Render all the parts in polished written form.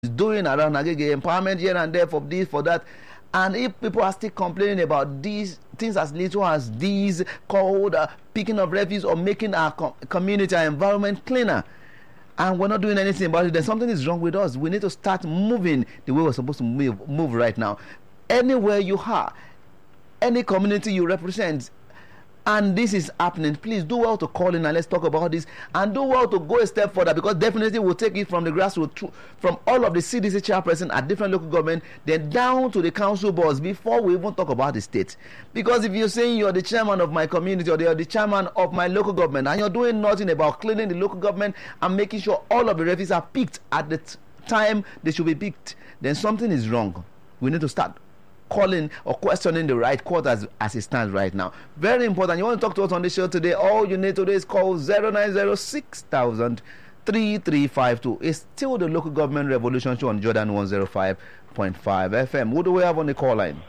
doing around Agege, empowerment here and there for this, for that. And if people are still complaining about these things as little as these called picking up refuse or making our community, our environment cleaner, and we're not doing anything about it, then something is wrong with us. We need to start moving the way we're supposed to move right now. Anywhere you are, any community you represent, and this is happening, please do well to call in and let's talk about this, and do well to go a step further, because definitely we'll take it from the grassroots, from all of the CDC chairperson at different local government, then down to the council boards before we even talk about the state. Because if you're saying you're the chairman of my community or you're the chairman of my local government and you're doing nothing about cleaning the local government and making sure all of the refuse are picked at the time they should be picked, then something is wrong. We need to start calling or questioning the right quarters as it stands right now. Very important. You want to talk to us on the show today? All you need to do is call 0906 3352. It's still the Local Government Revolution Show on Jordan 105.5 FM. Who do we have on the call line?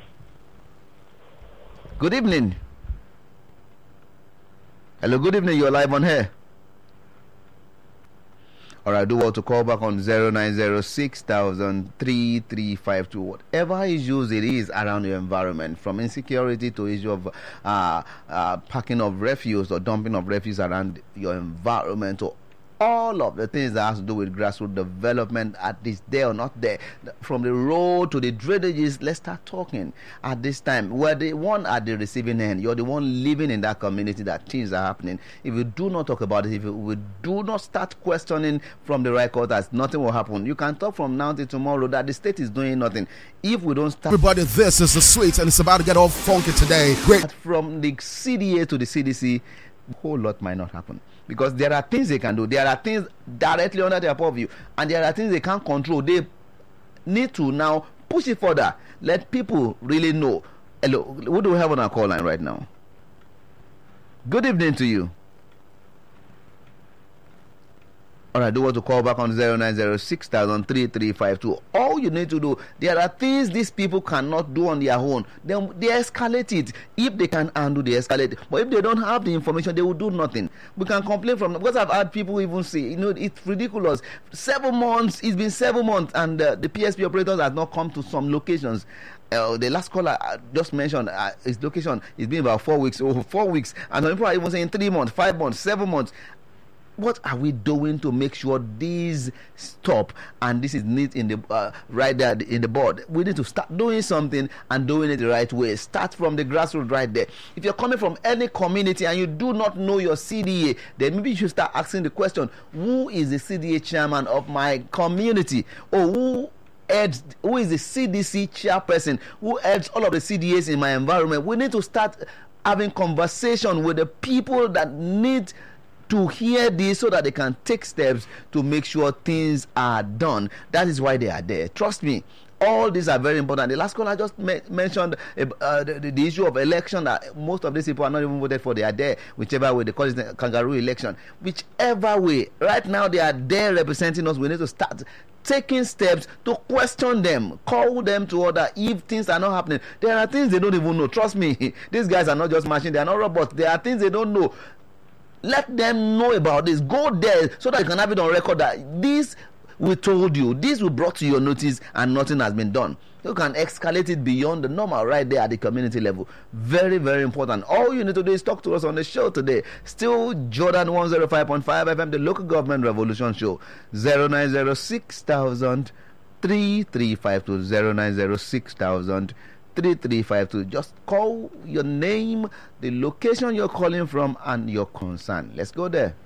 Good evening. Hello, good evening. You're live on here. All right, do well to call back on 0906 3352. Whatever issues it is around your environment, from insecurity to issue of packing of refuse or dumping of refuse around your environment, or all of the things that has to do with grassroots development, at this day or not there, from the road to the drainages, let's start talking at this time. We're the one at the receiving end. You're the one living in that community that things are happening. If you do not talk about it, if we do not start questioning from the right quarters, nothing will happen. You can talk from now till tomorrow that the state is doing nothing. If we don't start... Everybody, this is The Sweets, and it's about to get all funky today. Great. From the CDA to the CDC, a whole lot might not happen. Because there are things they can do. There are things directly under their purview. And there are things they can't control. They need to now push it further. Let people really know. Hello, who do we have on our call line right now? Good evening to you. All right, do want to call back on 0906 3352. All you need to do, there are things these people cannot do on their own. Then they escalate it. If they can handle, they escalate it. But if they don't have the information, they will do nothing. We can complain from them. Because I've had people even say, it's ridiculous. 7 months, it's been 7 months, and the PSP operators have not come to some locations. The last caller just mentioned his location is been about 4 weeks, over 4 weeks, and some people are even saying 3 months, 5 months, 7 months. What are we doing to make sure these stop? And this is neat in the right there in the board. We need to start doing something and doing it the right way. Start from the grassroots right there. If you're coming from any community and you do not know your CDA, then maybe you should start asking the question: who is the CDA chairman of my community? Or who is the CDC chairperson? Who heads all of the CDAs in my environment? We need to start having conversation with the people that need to hear this so that they can take steps to make sure things are done. That is why they are there. Trust me, all these are very important. The last caller just mentioned the issue of election, that most of these people are not even voted for. They are there, whichever way. They call it the kangaroo election. Whichever way. Right now, they are there representing us. We need to start taking steps to question them, call them to order if things are not happening. There are things they don't even know. Trust me, these guys are not just machines. They are not robots. There are things they don't know. Let them know about this. Go there so that you can have it on record that this we told you, this we brought to your notice, and nothing has been done. You can escalate it beyond the normal right there at the community level. Very, very important. All you need to do is talk to us on the show today. Still Jordan 105.5 FM, the Local Government Revolution Show. 0906 3352 0906 3352. Just call your name, the location you're calling from, and your concern. Let's go there.